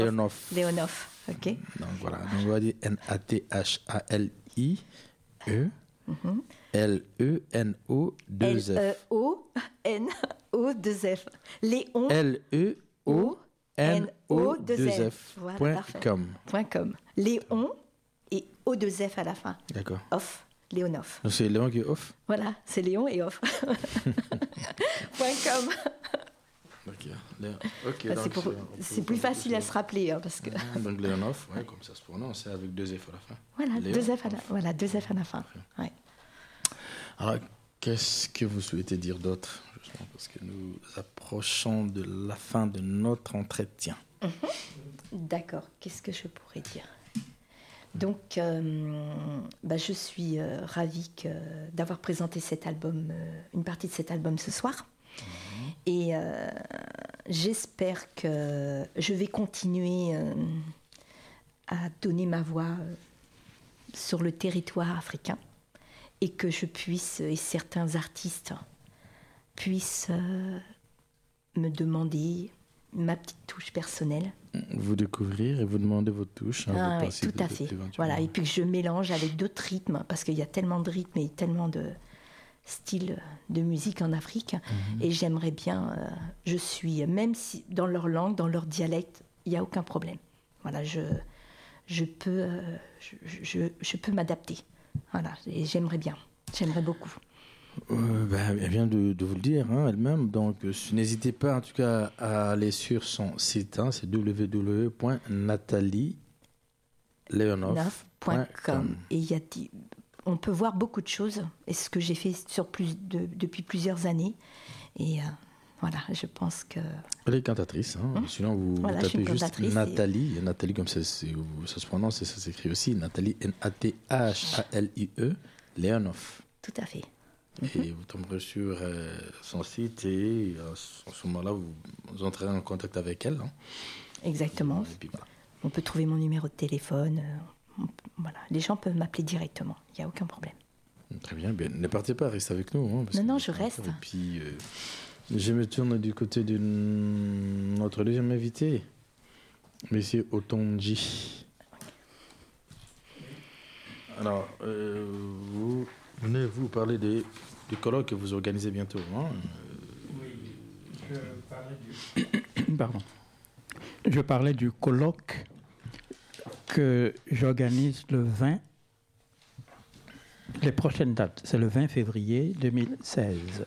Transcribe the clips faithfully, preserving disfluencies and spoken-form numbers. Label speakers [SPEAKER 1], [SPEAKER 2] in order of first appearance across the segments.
[SPEAKER 1] Leonov.
[SPEAKER 2] Leonov, ok.
[SPEAKER 1] Donc voilà, donc on va dire N A T H A L I E L E N O deux F.
[SPEAKER 2] L E O N O deux F. Léon.
[SPEAKER 1] L E O N O deux F.
[SPEAKER 2] Voilà,
[SPEAKER 1] point
[SPEAKER 2] parfait.
[SPEAKER 1] com.
[SPEAKER 2] Point com. Léon et O deux F à la fin.
[SPEAKER 1] D'accord.
[SPEAKER 2] Off. Léonov.
[SPEAKER 1] Donc c'est Léon qui est off.
[SPEAKER 2] Voilà, c'est Léon et off. Point com.
[SPEAKER 1] Ok, Léon. Ok,
[SPEAKER 2] Bah,
[SPEAKER 1] donc
[SPEAKER 2] c'est pour-
[SPEAKER 1] c'est- on
[SPEAKER 2] c'est
[SPEAKER 1] peut-
[SPEAKER 2] plus
[SPEAKER 1] on peut-
[SPEAKER 2] facile à se rappeler, hein, parce que
[SPEAKER 1] Ah, donc Léonov, ouais, comme ça se prononce, c'est avec deux F à la fin.
[SPEAKER 2] voilà,
[SPEAKER 1] Léon.
[SPEAKER 2] deux F à la, voilà, deux F à la fin. Ouais.
[SPEAKER 1] Alors, qu'est-ce que vous souhaitez dire d'autre, justement, parce que nous approchons de la fin de notre entretien.
[SPEAKER 2] D'accord, qu'est-ce que je pourrais dire? Donc, euh, bah, je suis euh, ravie que- d'avoir présenté cet album, euh, une partie de cet album ce soir. Et euh, j'espère que je vais continuer euh, à donner ma voix euh, sur le territoire africain et que je puisse, et certains artistes puissent euh, me demander ma petite touche personnelle.
[SPEAKER 1] Vous découvrir et vous demander votre touche. hein,
[SPEAKER 2] Ah
[SPEAKER 1] votre
[SPEAKER 2] oui,
[SPEAKER 1] principe
[SPEAKER 2] tout à
[SPEAKER 1] de-
[SPEAKER 2] fait.
[SPEAKER 1] d'éventuellement.
[SPEAKER 2] Voilà, et puis que je mélange avec d'autres rythmes, parce qu'il y a tellement de rythmes et tellement de styles de musique en Afrique.
[SPEAKER 1] Mhm.
[SPEAKER 2] Et j'aimerais bien, euh, je suis, même si dans leur langue, dans leur dialecte, il n'y a aucun problème. Voilà, je, je peux, euh, je, je, je peux m'adapter. Voilà, et j'aimerais bien, j'aimerais beaucoup.
[SPEAKER 1] Euh, ben, elle vient de, de vous le dire hein, elle-même, donc euh, n'hésitez pas en tout cas à aller sur son site, hein, c'est w w w point nathalie leonov point
[SPEAKER 2] neuf point com.
[SPEAKER 1] com.
[SPEAKER 2] Et il y a des- on peut voir beaucoup de choses, et ce que j'ai fait sur plus de, depuis plusieurs années. Et euh, voilà, je pense que...
[SPEAKER 1] Elle est cantatrice, hein.
[SPEAKER 2] Hum.
[SPEAKER 1] Sinon vous, vous
[SPEAKER 2] Voilà, je suis
[SPEAKER 1] tapez
[SPEAKER 2] une
[SPEAKER 1] juste
[SPEAKER 2] cantatrice et-
[SPEAKER 1] Nathalie, et Nathalie comme ça, c'est- ça se prononce et ça s'écrit aussi, Nathalie N A T H A L I E Leonov.
[SPEAKER 2] Tout à fait.
[SPEAKER 1] Et vous tomberez sur euh, son site et euh, à ce moment-là, vous, vous entrerez en contact avec elle. hein.
[SPEAKER 2] Exactement.
[SPEAKER 1] Et puis voilà.
[SPEAKER 2] On peut trouver mon numéro de téléphone. euh, on peut- voilà. Les gens peuvent m'appeler directement. Il n'y a aucun problème.
[SPEAKER 1] Très bien, bien. Ne partez pas, restez avec nous. hein, parce
[SPEAKER 2] Non,
[SPEAKER 1] que-
[SPEAKER 2] non, je reste.
[SPEAKER 1] Et puis, euh, je me tourne du côté de notre deuxième invité, Monsieur Otonji. Alors, euh, vous venez vous parler des, des colloques que vous organisez bientôt. Hein.
[SPEAKER 3] Oui, je parlais du... Pardon. Je parlais du colloque que j'organise le vingt. Les prochaines dates, c'est le vingt février deux mille seize.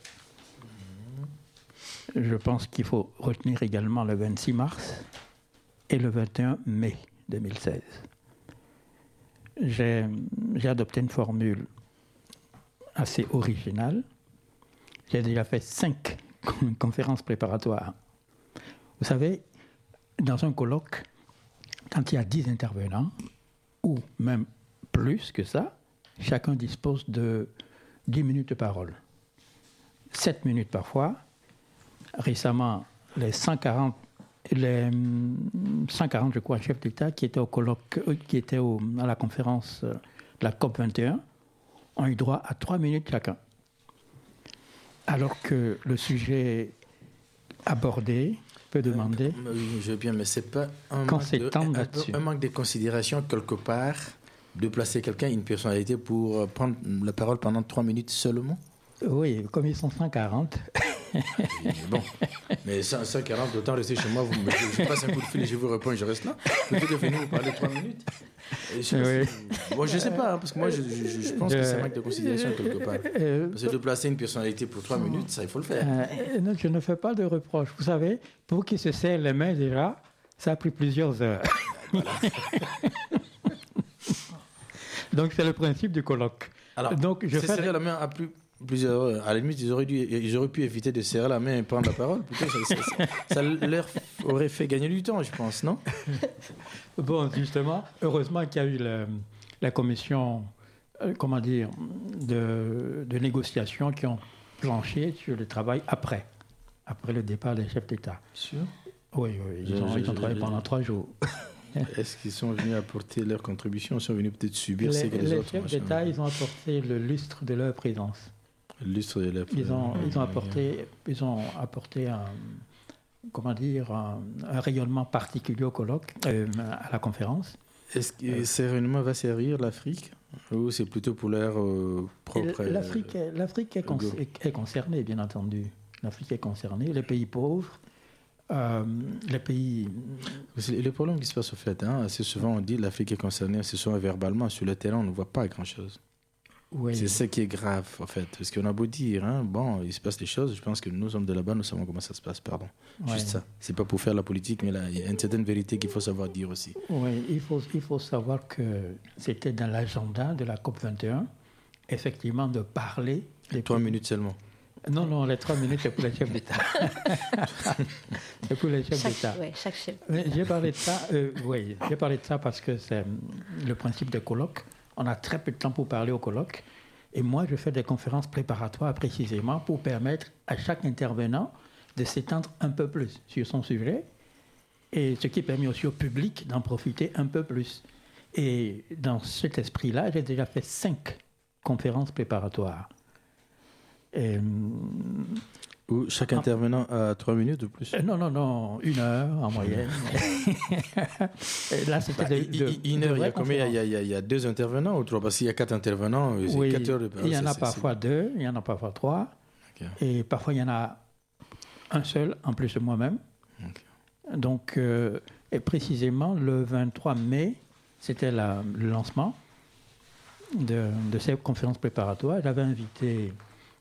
[SPEAKER 3] Je pense qu'il faut retenir également le vingt-six mars et le vingt et un mai deux mille seize. J'ai, j'ai adopté une formule assez originale. J'ai déjà fait cinq conférences préparatoires. Vous savez, dans un colloque, quand il y a dix intervenants, ou même plus que ça, chacun dispose de dix minutes de parole. sept minutes parfois. Récemment, les cent quarante, les cent quarante, je crois, chefs d'État qui étaient au colloque, qui étaient au, à la conférence de la COP vingt et un, ont eu droit à trois minutes chacun. Alors que le sujet abordé peut demander...
[SPEAKER 1] Euh, oui, je veux bien, mais c'est pas un
[SPEAKER 3] Quand
[SPEAKER 1] manque,
[SPEAKER 3] c'est
[SPEAKER 1] de,
[SPEAKER 3] temps
[SPEAKER 1] un,
[SPEAKER 3] là-dessus.
[SPEAKER 1] un manque de considération quelque part de placer quelqu'un, une personnalité, pour euh, prendre la parole pendant trois minutes seulement.
[SPEAKER 3] Oui, comme ils sont cent quarante.
[SPEAKER 1] Et bon, mais cent quarante, autant rester chez moi, vous me, je, je passe un coup de fil et je vous réponds et je reste là. Plutôt que venir vous parler trois minutes. Et je,
[SPEAKER 3] Oui.
[SPEAKER 1] si- bon, je sais pas, hein, parce que moi, je, je, je pense que c'est un manque de considération quelque part.
[SPEAKER 3] Euh,
[SPEAKER 1] Parce que de placer une personnalité pour trois minutes, ça, il faut le faire.
[SPEAKER 3] Euh, non, je ne fais pas de reproches. Vous savez, pour qu'ils se serrent les mains déjà, ça a pris plusieurs heures. Donc c'est le principe du colloque.
[SPEAKER 1] Alors,
[SPEAKER 3] Donc je
[SPEAKER 1] c'est
[SPEAKER 3] fais
[SPEAKER 1] serrer la main à plus, plusieurs heures. À la limite, ils auraient, dû, ils auraient pu éviter de serrer la main et prendre la parole. Plutôt, ça, ça, ça, ça leur aurait fait gagner du temps, je pense, non?
[SPEAKER 3] Bon, justement, heureusement qu'il y a eu la, la commission, euh, comment dire, de, de négociation qui ont planché sur le travail après, après le départ des chefs d'État.
[SPEAKER 1] Sûr.
[SPEAKER 3] Oui, oui, ils
[SPEAKER 1] Je-
[SPEAKER 3] ont,
[SPEAKER 1] je-
[SPEAKER 3] ils ont
[SPEAKER 1] je-
[SPEAKER 3] travaillé
[SPEAKER 1] je-
[SPEAKER 3] pendant trois jours.
[SPEAKER 1] Est-ce qu'ils sont venus apporter leur contribution? Ils sont venus peut-être subir
[SPEAKER 3] Les,
[SPEAKER 1] ce que les,
[SPEAKER 3] les
[SPEAKER 1] autres
[SPEAKER 3] chefs
[SPEAKER 1] machin.
[SPEAKER 3] d'État, ils ont apporté le lustre de leur présence.
[SPEAKER 1] Lustre de la-
[SPEAKER 3] Ils ont, ils ont
[SPEAKER 1] Ouais,
[SPEAKER 3] apporté, ils ont apporté un, comment dire, un, un rayonnement particulier au colloque, euh, à la conférence.
[SPEAKER 1] Est-ce que euh, ce rayonnement va servir l'Afrique ou c'est plutôt pour leur euh, propre...
[SPEAKER 3] L'Afrique, l'Afrique est, con- est, est concernée, bien entendu. L'Afrique est concernée, les pays pauvres, euh, les pays...
[SPEAKER 1] Le problème qui se passe au fait, hein, assez souvent on dit l'Afrique est concernée, assez souvent verbalement, sur le terrain on ne voit pas grand-chose. Oui. C'est ça qui est grave, en fait. Parce qu'on a beau dire, hein, bon, il se passe des choses, je pense que nous sommes de là-bas, nous savons comment ça se passe, pardon. Ouais. Juste ça. C'est pas pour faire la politique, mais là, il y a une certaine vérité qu'il faut savoir dire aussi.
[SPEAKER 3] Oui, il faut, il faut savoir que c'était dans l'agenda de la COP vingt et un, effectivement, de parler...
[SPEAKER 1] Des trois pays. Minutes seulement.
[SPEAKER 3] Non, non, les trois minutes, c'est pour les chefs d'État. C'est pour les chefs
[SPEAKER 2] chaque,
[SPEAKER 3] d'État.
[SPEAKER 2] Ouais, chaque chef.
[SPEAKER 3] J'ai parlé de ça, euh, oui, j'ai parlé de ça parce que c'est le principe des colloques. On a très peu de temps pour parler au colloque. Et moi, je fais des conférences préparatoires précisément pour permettre à chaque intervenant de s'étendre un peu plus sur son sujet. Et ce qui permet aussi au public d'en profiter un peu plus. Et dans cet esprit-là, j'ai déjà fait cinq conférences préparatoires. Et,
[SPEAKER 1] Où chaque intervenant en, a trois minutes ou plus?
[SPEAKER 3] Non, non, non, une heure en moyenne.
[SPEAKER 1] Là, c'était bah, de, de, une heure, il y a combien? Il y a, il, y a, il y a deux intervenants ou trois? Parce qu'il y a quatre intervenants, c'est
[SPEAKER 3] oui,
[SPEAKER 1] quatre heures de...
[SPEAKER 3] Il y en a parfois deux, il y en a parfois trois. Okay. Et parfois, il y en a un seul, en plus de moi-même. Okay. Donc, euh, et précisément, le vingt-trois mai, c'était la, le lancement de, de ces conférences préparatoires. J'avais invité...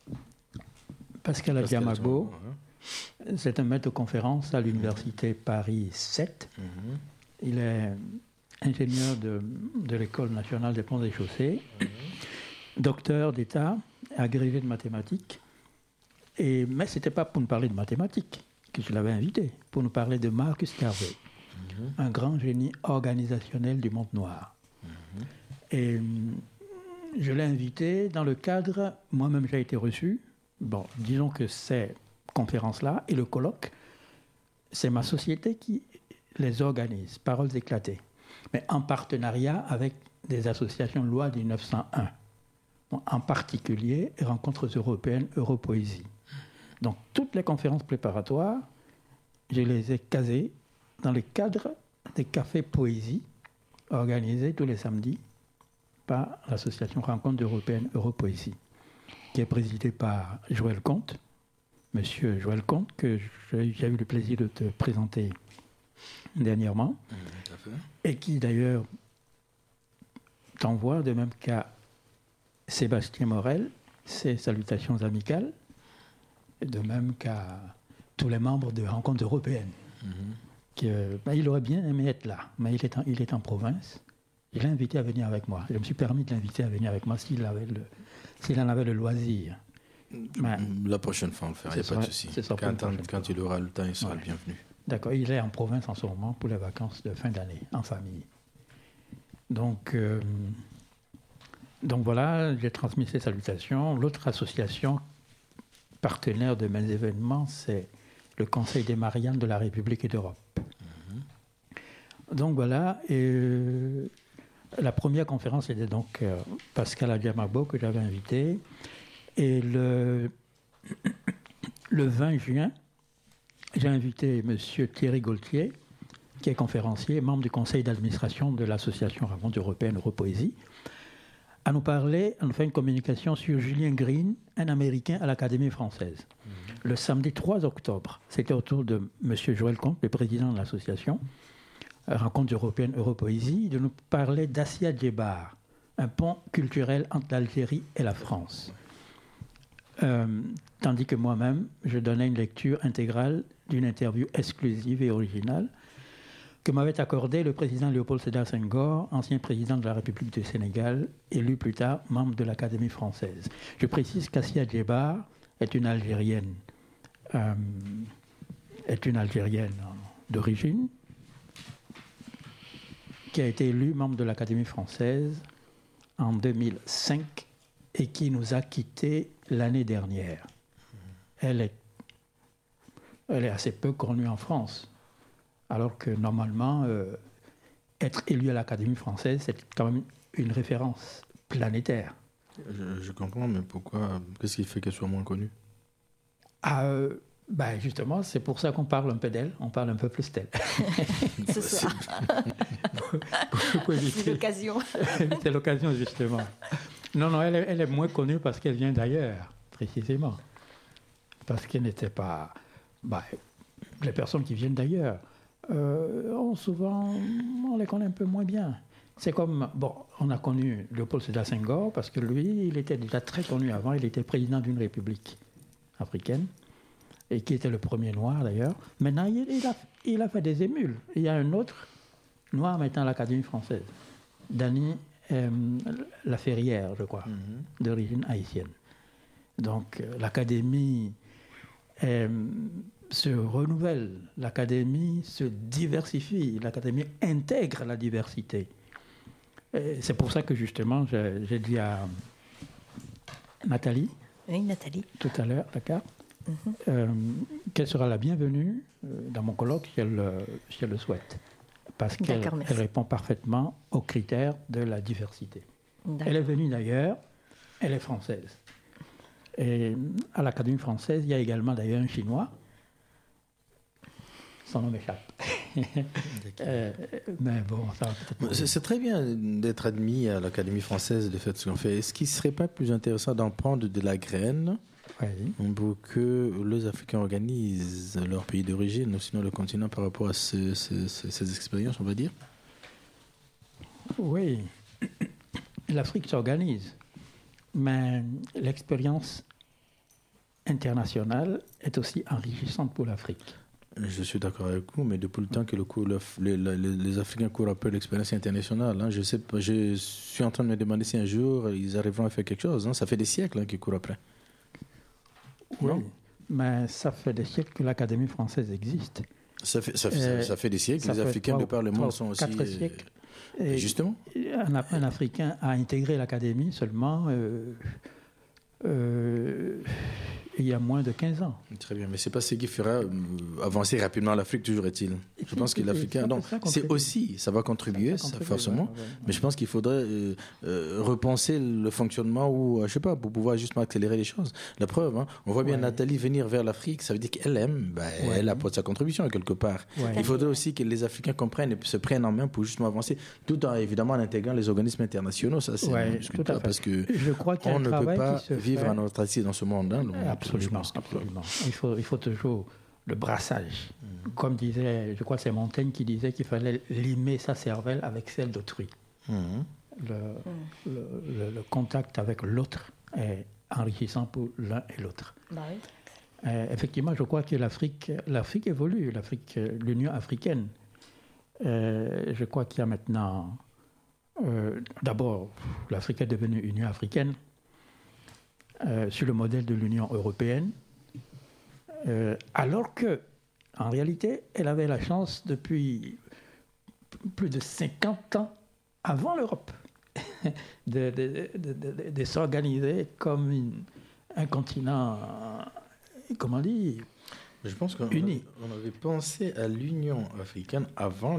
[SPEAKER 3] Pascal Adjamabo, hein. C'est un maître de conférence à l'université mmh. Paris sept. Mmh. Il est ingénieur de, de l'École nationale des ponts et chaussées, mmh. docteur d'État, agrégé de mathématiques. Et, mais ce n'était pas pour nous parler de mathématiques que je l'avais invité, pour nous parler de Marcus Garvey, mmh. un grand génie organisationnel du monde noir. Mmh. Et je l'ai invité dans le cadre, moi-même j'ai été reçu. Bon, disons que ces conférences-là et le colloque, c'est ma société qui les organise, Paroles éclatées, mais en partenariat avec des associations loi mille neuf cent un, bon, en particulier Rencontres européennes, Europoésie. Donc, toutes les conférences préparatoires, je les ai casées dans le cadre des cafés poésie organisés tous les samedis par l'association Rencontres européennes, Europoésie, qui est présidé par Joël Comte, monsieur Joël Comte, que j'ai eu le plaisir de te présenter dernièrement, mmh, tout à fait. Et qui d'ailleurs t'envoie, de même qu'à Sébastien Morel, ses salutations amicales, et de même qu'à tous les membres de Rencontres européennes. Mmh. Que, ben, il aurait bien aimé être là, mais il est en, il est en province. Je l'ai invité à venir avec moi. Je me suis permis de l'inviter à venir avec moi s'il avait le... S'il en avait le loisir.
[SPEAKER 1] Mais la prochaine fois, on le fera, il n'y a pas de souci. Quand, quand il aura le temps, il sera ouais. le bienvenu.
[SPEAKER 3] D'accord, il est en province en ce moment pour les vacances de fin d'année, en famille. Donc, euh, donc voilà, j'ai transmis ces salutations. L'autre association partenaire de mes événements, c'est le Conseil des Mariannes de la République d'Europe. Mm-hmm. Donc voilà, et... Euh, la première conférence était donc euh, Pascal Adjamabo que j'avais invité. Et le, le vingt juin, j'ai invité M. Thierry Gaultier, qui est conférencier, membre du conseil d'administration de l'association Rencontres européennes Europoésie, à nous parler, à nous faire une communication sur Julien Green, un Américain à l'Académie française. Mmh. Le samedi trois octobre, c'était autour de M. Joël Comte, le président de l'association Rencontres européennes Europoésie, de nous parler d'Assia Djebar, un pont culturel entre l'Algérie et la France. Euh, tandis que moi-même, je donnais une lecture intégrale d'une interview exclusive et originale que m'avait accordée le président Léopold Sédar Senghor, ancien président de la République du Sénégal, élu plus tard membre de l'Académie française. Je précise qu'Assia Djebar est une Algérienne, euh, est une Algérienne d'origine, qui a été élue membre de l'Académie française en deux mille cinq et qui nous a quittés l'année dernière. Elle est, elle est assez peu connue en France, alors que normalement, euh, être élue à l'Académie française, c'est quand même une référence planétaire.
[SPEAKER 1] Je, je comprends, mais pourquoi? Qu'est-ce qui fait qu'elle soit moins connue?
[SPEAKER 3] Ah, euh, Ben justement, c'est pour ça qu'on parle un peu d'elle, on parle un peu plus d'elle.
[SPEAKER 2] Ce soir. C'est l'occasion.
[SPEAKER 3] C'est l'occasion, justement. Non, non, elle est, elle est moins connue parce qu'elle vient d'ailleurs, précisément. Parce qu'elle n'était pas... Ben, les personnes qui viennent d'ailleurs, euh, ont souvent, on les connaît un peu moins bien. C'est comme, bon, on a connu Léopold Sédar Senghor parce que lui, il était déjà très connu avant, il était président d'une république africaine, et qui était le premier noir d'ailleurs. Maintenant, il, il, a, il a fait des émules. Il y a un autre noir maintenant à l'Académie française, Dany euh, Laferrière, je crois, mm-hmm. d'origine haïtienne. Donc, euh, l'Académie euh, se renouvelle, l'Académie se diversifie, l'Académie intègre la diversité. Et c'est pour ça que justement, j'ai, j'ai dit à Nathalie,
[SPEAKER 2] oui, Nathalie,
[SPEAKER 3] tout à l'heure, d'accord, mm-hmm. euh, qu'elle sera la bienvenue dans mon colloque si elle, si elle le souhaite. Parce qu'elle elle répond parfaitement aux critères de la diversité. D'accord. Elle est venue d'ailleurs, elle est française. Et à l'Académie française, il y a également d'ailleurs un Chinois. Son nom m'échappe. euh, mais bon, ça va peut-être...
[SPEAKER 1] C'est, c'est très bien d'être admis à l'Académie française de faire ce qu'on fait. Est-ce qu'il ne serait pas plus intéressant d'en prendre de la graine oui. pour que les Africains organisent leur pays d'origine, ou sinon le continent, par rapport à ce, ce, ce, ces expériences, on va dire?
[SPEAKER 3] Oui, l'Afrique s'organise, mais l'expérience internationale est aussi enrichissante pour l'Afrique.
[SPEAKER 1] Je suis d'accord avec vous, mais depuis le temps que le coup, le, les, les, les Africains courent un peu l'expérience internationale, hein, je, sais, je suis en train de me demander si un jour ils arriveront à faire quelque chose. Hein, ça fait des siècles hein, qu'ils courent après.
[SPEAKER 3] Oui, non? Mais ça fait des siècles que l'Académie française existe.
[SPEAKER 1] Ça fait, ça fait, euh, ça fait des siècles que les Africains de par le monde sont aussi...
[SPEAKER 3] Quatre siècles.
[SPEAKER 1] Euh, justement.
[SPEAKER 3] Un, un Africain a intégré l'Académie seulement... Euh, euh, il y a moins de quinze ans.
[SPEAKER 1] Très bien, mais ce n'est pas ce qui fera avancer rapidement l'Afrique, toujours est-il. Je pense que l'Africain... Non, c'est aussi, ça va contribuer, ça, ça, ça forcément, ouais, ouais, ouais. mais je pense qu'il faudrait euh, euh, repenser le fonctionnement ou, je ne sais pas, pour pouvoir justement accélérer les choses. La preuve, hein, on voit bien ouais. Nathalie venir vers l'Afrique, ça veut dire qu'elle aime, bah, ouais. elle apporte sa contribution quelque part. Ouais. Il faudrait aussi que les Africains comprennent et se prennent en main pour justement avancer, tout en évidemment en intégrant les organismes internationaux, ça c'est
[SPEAKER 3] ouais,
[SPEAKER 1] discutable, parce que
[SPEAKER 3] je crois
[SPEAKER 1] on ne peut pas vivre
[SPEAKER 3] fait...
[SPEAKER 1] en autarcie dans ce monde. Hein, donc,
[SPEAKER 3] absolument, absolument. Il faut, il faut toujours le brassage. Mmh. Comme disait, je crois que c'est Montaigne qui disait qu'il fallait limer sa cervelle avec celle d'autrui. Mmh. Le, mmh. Le, le, le contact avec l'autre est enrichissant pour l'un et l'autre.
[SPEAKER 2] Bah oui.
[SPEAKER 3] euh, effectivement, je crois que l'Afrique, l'Afrique évolue, l'Afrique, l'Union africaine. Euh, je crois qu'il y a maintenant... Euh, d'abord, l'Afrique est devenue Union africaine euh, sur le modèle de l'Union européenne. Euh, alors que, en réalité, elle avait la chance depuis plus de cinquante ans avant l'Europe de, de, de, de, de s'organiser comme une, un continent, comment dire,
[SPEAKER 1] je pense qu'on
[SPEAKER 3] uni.
[SPEAKER 1] On avait pensé à l'Union africaine avant,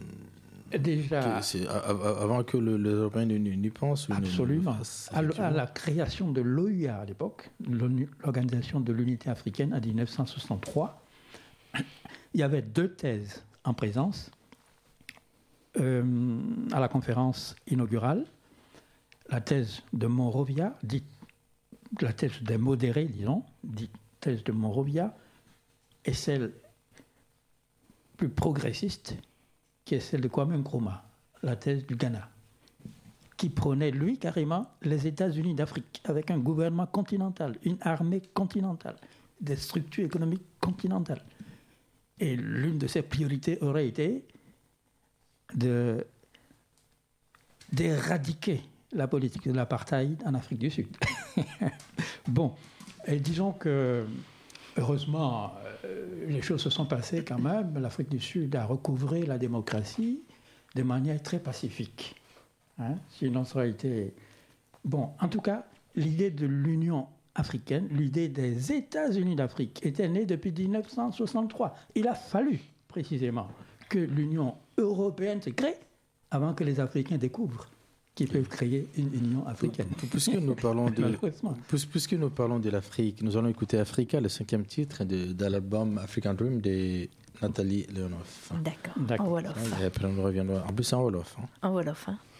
[SPEAKER 3] déjà,
[SPEAKER 1] que, avant que le, les Européens n'y pensent.
[SPEAKER 3] Absolument. À, à la création de l'O U A à l'époque, l'Organisation de l'Unité africaine, en dix-neuf cent soixante-trois, il y avait deux thèses en présence euh, à la conférence inaugurale. La thèse de Monrovia, dite la thèse des modérés, disons, dite thèse de Monrovia, et celle plus progressiste, qui est celle de Kwame Nkrumah, la thèse du Ghana, qui prônait, lui, carrément, les États-Unis d'Afrique, avec un gouvernement continental, une armée continentale, des structures économiques continentales. Et l'une de ses priorités aurait été de, d'éradiquer la politique de l'apartheid en Afrique du Sud. Bon, et disons que, heureusement, euh, les choses se sont passées quand même. L'Afrique du Sud a recouvré la démocratie de manière très pacifique. Hein, sinon, ça aurait été... Bon, en tout cas, l'idée de l'Union africaine, l'idée des États-Unis d'Afrique était née depuis dix-neuf cent soixante-trois. Il a fallu, précisément, que l'Union européenne se crée avant que les Africains découvrent qui peuvent créer une union africaine.
[SPEAKER 1] Puisque nous parlons de, puisque nous parlons de l'Afrique, nous allons écouter Africa, le cinquième titre de, de l'album African Dream de Nathalie Leonov.
[SPEAKER 2] D'accord, en Wolof.
[SPEAKER 1] Et après, nous reviendrons. En plus, en Wolof. Hein.
[SPEAKER 2] En Wolof, hein.